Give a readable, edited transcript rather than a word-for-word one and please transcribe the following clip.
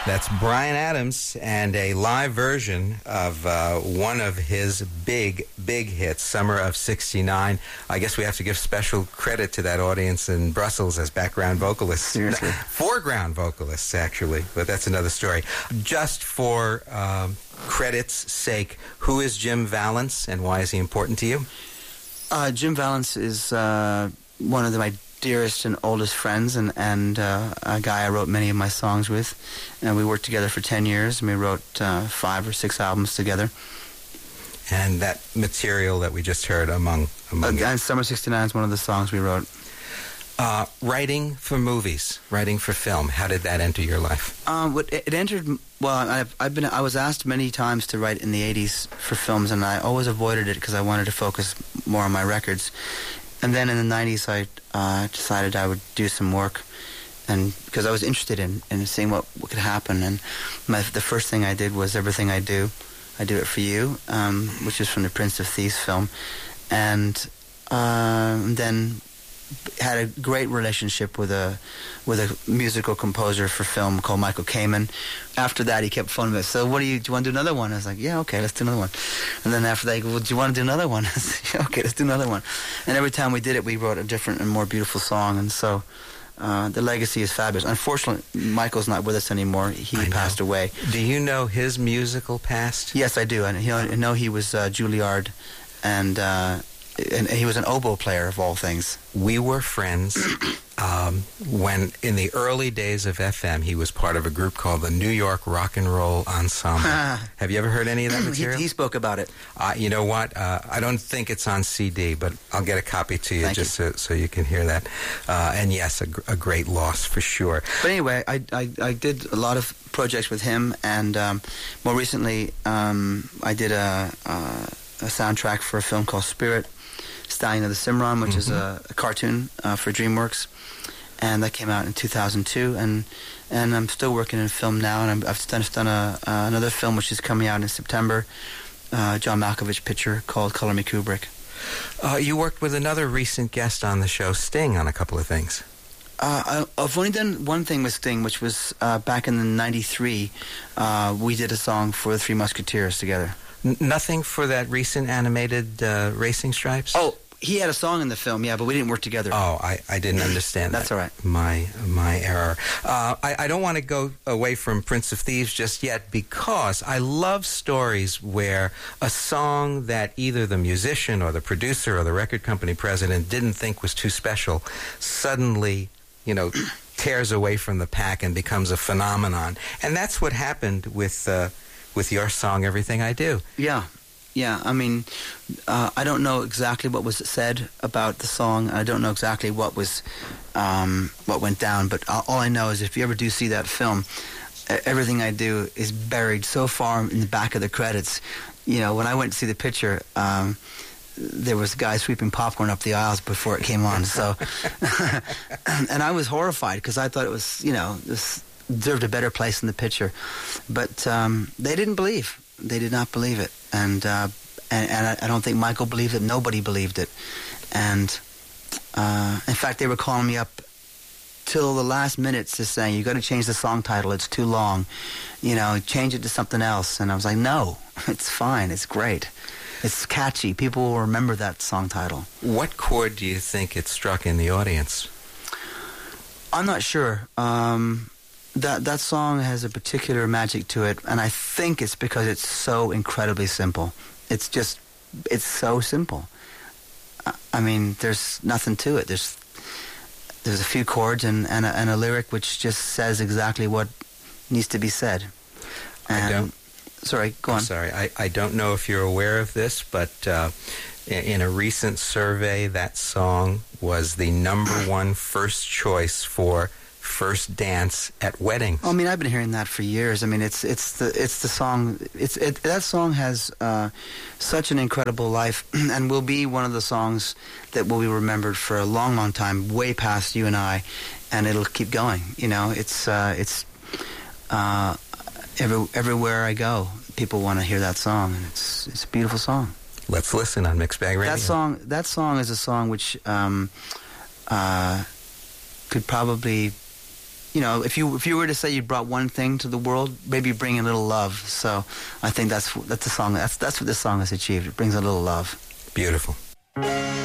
That's Bryan Adams and a live version of one of his big hits, Summer of '69. I guess we have to give special credit to that audience in Brussels as background vocalists. Seriously. Foreground vocalists, actually, but that's another story. Just for credit's sake, who is Jim Vallance and why is he important to you? Jim Vallance is one of my dearest and oldest friends, and a guy I wrote many of my songs with. And we worked together for 10 years, and we wrote 5 or 6 albums together. And that material that we just heard among and Summer '69 is one of the songs we wrote. Writing for movies, writing for film, how did that enter your life? It entered, well, I was asked many times to write in the 80s for films, and I always avoided it because I wanted to focus more on my records. And then in the 90s, I decided I would do some work, and because I was interested in seeing what could happen. And the first thing I did was Everything I Do It For You, which is from the Prince of Thieves film. And then had a great relationship with a musical composer for film called Michael Kamen. After that, he kept phoning me. So, do you want to do another one? I was like, yeah, okay, let's do another one. And then after that, he goes, well, do you want to do another one? I said, yeah, okay, let's do another one. And every time we did it, we wrote a different and more beautiful song. And so the legacy is fabulous. Unfortunately, Michael's not with us anymore. He passed away. Do you know his musical past? Yes, I do. I know he was Juilliard, and he was an oboe player, of all things. We were friends when, in the early days of FM, he was part of a group called the New York Rock and Roll Ensemble. Have you ever heard any of that material? He spoke about it. You know what? I don't think it's on CD, but I'll get a copy to you so you can hear that. And yes, a great loss for sure. But anyway, I did a lot of projects with him, and more recently, I did a soundtrack for a film called Spirit, Stallion of the Cimarron, which is a cartoon for DreamWorks, and that came out in 2002. And I'm still working in film now, and I've done another film which is coming out in September, John Malkovich picture called Color Me Kubrick. You worked with another recent guest on the show, Sting, on a couple of things. I've only done one thing with Sting, which was back in '93. We did a song for the Three Musketeers together. Nothing for that recent animated Racing Stripes? Oh, he had a song in the film, yeah, but we didn't work together. Oh, I didn't understand that. That's all right. My error. I don't want to go away from Prince of Thieves just yet, because I love stories where a song that either the musician or the producer or the record company president didn't think was too special suddenly, tears away from the pack and becomes a phenomenon. And that's what happened with your song, Everything I Do. Yeah. I mean, I don't know exactly what was said about the song. I don't know exactly what went down. But all I know is if you ever do see that film, Everything I Do is buried so far in the back of the credits. When I went to see the picture, there was a guy sweeping popcorn up the aisles before it came on. So, and I was horrified because I thought it was, this deserved a better place in the picture, but they didn't believe. They did not believe it, and I don't think Michael believed it. Nobody believed it, and in fact, they were calling me up till the last minutes, just saying, "You got to change the song title. It's too long. Change it to something else." And I was like, "No, it's fine. It's great. It's catchy. People will remember that song title." What chord do you think it struck in the audience? I'm not sure. That song has a particular magic to it, and I think it's because it's so incredibly simple. It's so simple. I mean, there's nothing to it. There's a few chords and a lyric which just says exactly what needs to be said. And sorry, go on. I'm sorry, I don't know if you're aware of this, but in a recent survey, that song was the #1 first choice for first dance at weddings. I mean, I've been hearing that for years. I mean, it's the song. That song has such an incredible life, and will be one of the songs that will be remembered for a long, long time, way past you and I, and it'll keep going. It's everywhere I go, people want to hear that song, and it's a beautiful song. Let's listen on Mixed Bag Radio. That song is a song which could probably if you were to say you brought one thing to the world, maybe bring a little love. So I think that's the song. That's what this song has achieved. It brings a little love. Beautiful.